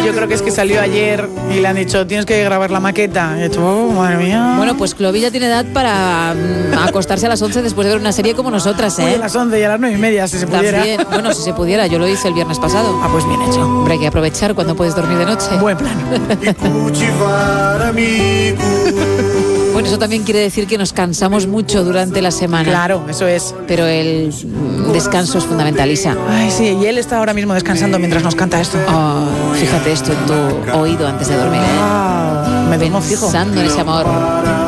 yo creo que es que salió ayer y le han dicho, tienes que grabar la maqueta. Y he dicho, madre mía. Bueno, pues Clovis ya tiene edad para acostarse a las 11 después de ver una serie como nosotras, ¿eh? Uy, a las 11 y a las 9:30, si se pudiera. También, bueno, si se pudiera, yo lo hice el viernes pasado. Ah, pues bien hecho. Hombre, hay que aprovechar cuando puedes dormir de noche. Buen plan. Bueno, eso también quiere decir que nos cansamos mucho durante la semana. Claro, eso es. Pero el descanso es fundamental, Isa. Ay, sí, y él está ahora mismo descansando mientras nos canta esto. Oh, fíjate esto en tu oído antes de dormir, ¿eh? Me duermo fijo. Pensando en ese amor.